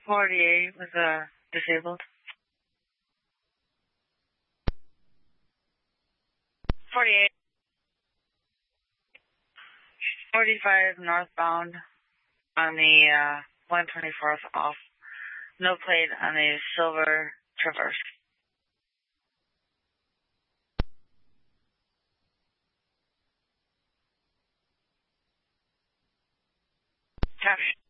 48 was disabled. 48. 45 northbound on the 124th off. No plate on the silver Traverse. Caption.